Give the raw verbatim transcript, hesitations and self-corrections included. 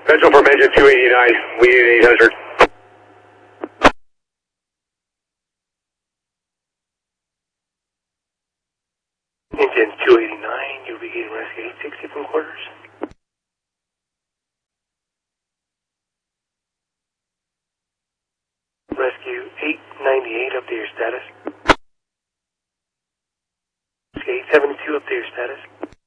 Central Formation two eighty-nine, we need eight hundred. Engine two eighty-nine, you'll be getting rescue eight sixty from quarters. Rescue eight ninety-eight, update your status. eight seventy-two, update your status.